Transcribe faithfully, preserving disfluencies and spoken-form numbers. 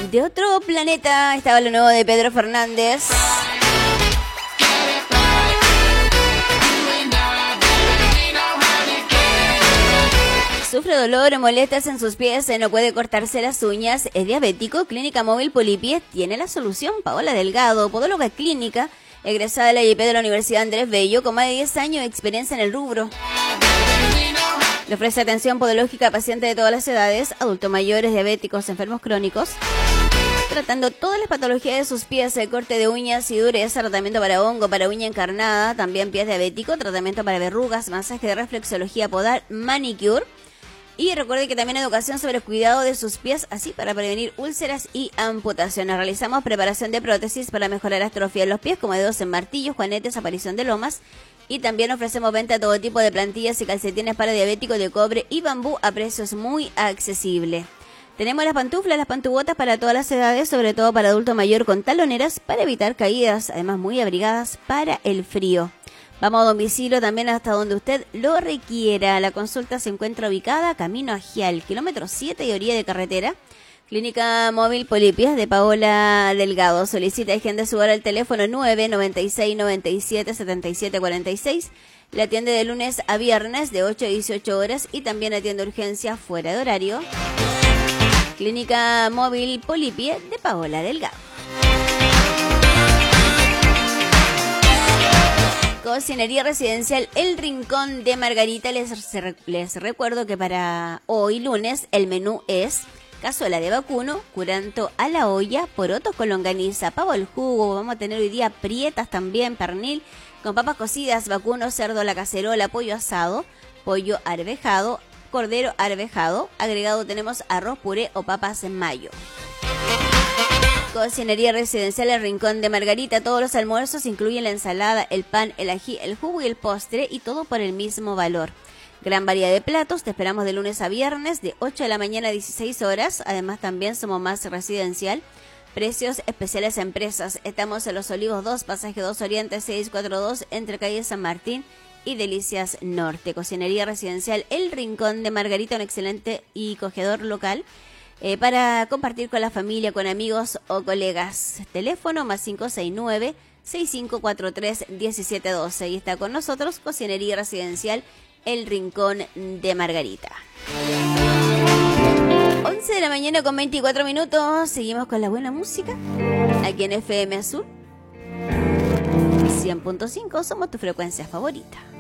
De otro planeta estaba lo nuevo de Pedro Fernández. Sufre dolor o molestias en sus pies, no puede cortarse las uñas, es diabético. Clínica Móvil Polipies tiene la solución. Paola Delgado, podóloga clínica, egresada de la I P de la Universidad Andrés Bello, con más de diez años de experiencia en el rubro. Le ofrece atención podológica a pacientes de todas las edades, adultos mayores, diabéticos, enfermos crónicos, tratando todas las patologías de sus pies, el corte de uñas y dureza, tratamiento para hongo, para uña encarnada, también pies diabéticos, tratamiento para verrugas, masaje de reflexología podal, manicure. Y recuerde que también educación sobre el cuidado de sus pies, así para prevenir úlceras y amputaciones. Realizamos preparación de prótesis para mejorar la atrofia de los pies, como dedos en martillos, juanetes, aparición de lomas. Y también ofrecemos venta de todo tipo de plantillas y calcetines para diabéticos de cobre y bambú a precios muy accesibles. Tenemos las pantuflas, las pantubotas para todas las edades, sobre todo para adulto mayor con taloneras para evitar caídas, además muy abrigadas para el frío. Vamos a domicilio también hasta donde usted lo requiera. La consulta se encuentra ubicada camino a Gial, kilómetro siete y orilla de carretera. Clínica Móvil Polipies de Paola Delgado. Solicita y agenda su hora al teléfono nueve noventa y seis noventa y siete setenta y siete cuarenta y seis. La atiende de lunes a viernes de ocho a dieciocho horas y también atiende urgencia fuera de horario. Clínica Móvil Polipies de Paola Delgado. Cocinería residencial El Rincón de Margarita. Les, les recuerdo que para hoy lunes el menú es cazuela de vacuno, curanto a la olla, porotos con longaniza, pavo al jugo. Vamos a tener hoy día prietas también, pernil con papas cocidas, vacuno, cerdo a la cacerola, pollo asado, pollo arvejado, cordero arvejado. Agregado tenemos arroz, puré o papas en mayo. Cocinería residencial El Rincón de Margarita. Todos los almuerzos incluyen la ensalada, el pan, el ají, el jugo y el postre, y todo por el mismo valor. Gran variedad de platos. Te esperamos de lunes a viernes de ocho de la mañana a dieciséis horas. Además también somos más residencial. Precios especiales a empresas. Estamos en Los Olivos dos, pasaje dos Oriente seiscientos cuarenta y dos, entre calle San Martín y Delicias Norte. Cocinería residencial El Rincón de Margarita, un excelente y acogedor local Eh, para compartir con la familia, con amigos o colegas. Teléfono más cinco seis nueve, seis cinco cuatro tres, uno siete uno dos. Y está con nosotros Cocinería Residencial El Rincón de Margarita. once de la mañana con veinticuatro minutos. Seguimos con la buena música aquí en F M Azul cien punto cinco. Somos tu frecuencia favorita.